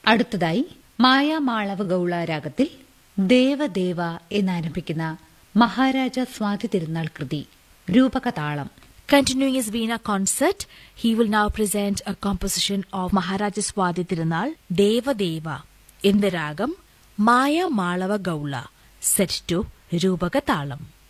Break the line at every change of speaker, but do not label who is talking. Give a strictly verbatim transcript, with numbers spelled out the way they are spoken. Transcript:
അടുത്തതായി മായാമാളവ ഗൌള രാഗത്തിൽ ദേവദേവ എന്നാരംഭിക്കുന്ന മഹാരാജ സ്വാതി തിരുനാൾ കൃതി രൂപകതാളം.
Continuing his Veena concert, he will now present a composition of Maharaja Swati Tirunal, Deva Deva, in the ragam Maya Malava Gaula, set to Rupaka Talam.